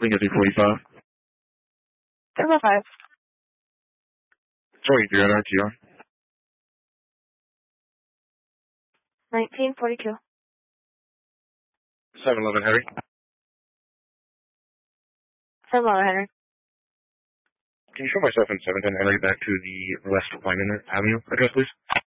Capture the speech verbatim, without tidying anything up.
Ring is eight forty-five. Turbo five. Joey, you're at R T R. nineteen forty-two. seven eleven Harry. seven eleven Henry. Can you show myself in seven ten Henry back to the West Wyman Avenue address, please?